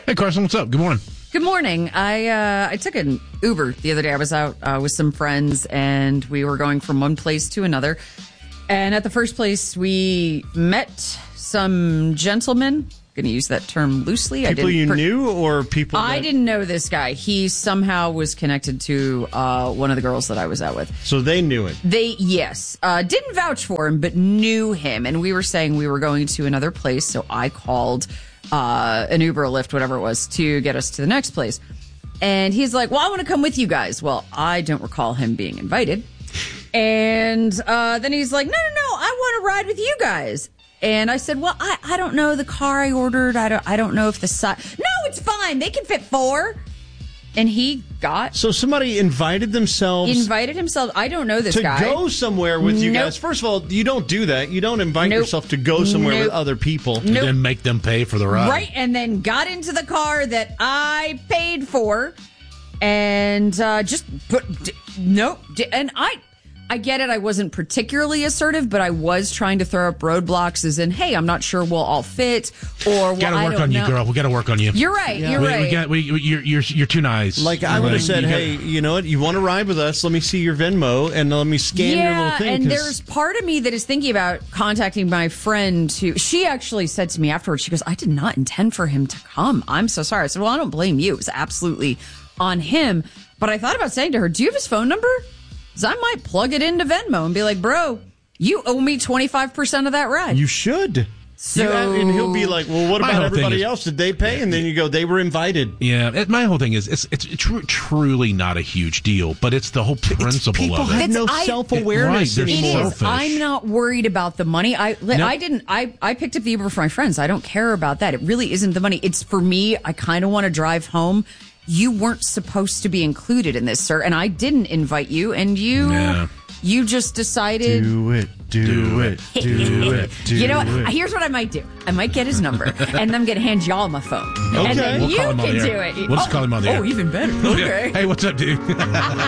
Hey, Carson, what's up? Good morning. Good morning. I took an Uber the other day. I was out with some friends, and we were going from one place to another. And at the first place, we met some gentlemen. Going to use that term loosely. People you knew or people I didn't know this guy. He somehow was connected to one of the girls that I was out with. So they knew it. Yes. Didn't vouch for him, but knew him. And we were saying we were going to another place, so I called an Uber, a Lyft, whatever it was, to get us to the next place. And he's like, well, I want to come with you guys. Well, I don't recall him being invited. And then he's like, no, I want to ride with you guys. And I said, well, I don't know the car I ordered. I don't know if the size. No, it's fine. They can fit 4. And he got. So somebody invited himself. I don't know this guy. To go somewhere with you guys. First of all, you don't do that. You don't invite yourself to go somewhere with other people. And then make them pay for the ride. Right. And then got into the car that I paid for. And just put. Nope. And I get it. I wasn't particularly assertive, but I was trying to throw up roadblocks as in, hey, I'm not sure we'll all fit. Or we gotta work on you, girl. We got to work on you. You're right. Yeah. You're right. You're too nice. Like I would have said, hey, you know what? You want to ride with us? Let me see your Venmo and let me scan your little thing. And there's part of me that is thinking about contacting my friend who she actually said to me afterwards, she goes, I did not intend for him to come. I'm so sorry. I said, well, I don't blame you. It was absolutely on him. But I thought about saying to her, do you have his phone number? Because I might plug it into Venmo and be like, bro, you owe me 25% of that ride. You should. So, and he'll be like, well, what about everybody else? Did they pay? And then you go, they were invited. Yeah. My whole thing is, it's truly not a huge deal, but it's the whole principle people of it. Have no self-awareness anymore. I'm not worried about the money. I picked up the Uber for my friends. I don't care about that. It really isn't the money. It's for me. I kind of want to drive home. You weren't supposed to be included in this, sir, and I didn't invite you, and you just decided... Do it. You know what? Here's what I might do. I might get his number, and then I'm going to hand y'all my phone. Okay. And then We'll you call him on can the do air. it. We'll just call him on the air. Oh, even better. Okay. Hey, what's up, dude?